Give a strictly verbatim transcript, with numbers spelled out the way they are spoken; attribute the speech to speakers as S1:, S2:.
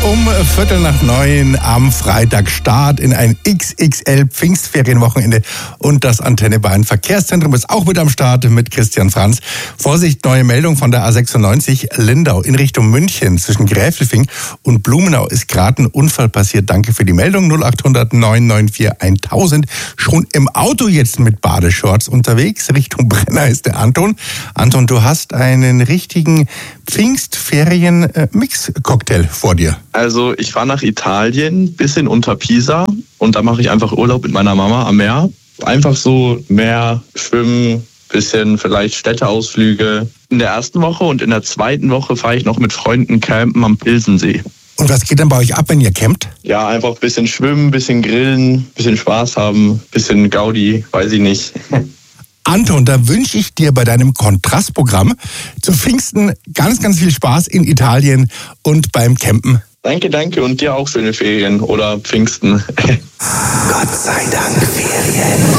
S1: Um Viertel nach neun am Freitag Start in ein X X L Pfingstferienwochenende und das Antenne Bayern Verkehrszentrum ist auch mit am Start mit Christian Franz. Vorsicht, neue Meldung von der A sechsundneunzig Lindau in Richtung München zwischen Gräfelfing und Blumenau ist gerade ein Unfall passiert. Danke für die Meldung. null acht hundert neun neun vier tausend. Schon im Auto jetzt mit Badeshorts unterwegs. Richtung Brenner ist der Anton. Anton, du hast einen richtigen Pfingstferien-Mix-Cocktail vor dir.
S2: Also ich fahre nach Italien, bisschen unter Pisa und da mache ich einfach Urlaub mit meiner Mama am Meer. Einfach so Meer, Schwimmen, bisschen vielleicht Städteausflüge in der ersten Woche und in der zweiten Woche fahre ich noch mit Freunden campen am Pilsensee.
S1: Und was geht dann bei euch ab, wenn ihr campt?
S2: Ja, einfach ein bisschen schwimmen, bisschen grillen, bisschen Spaß haben, bisschen Gaudi, weiß ich nicht.
S1: Anton, da wünsche ich dir bei deinem Kontrastprogramm zu Pfingsten ganz, ganz viel Spaß in Italien und beim Campen.
S2: Danke, danke und dir auch schöne Ferien oder Pfingsten.
S1: Gott sei Dank Ferien.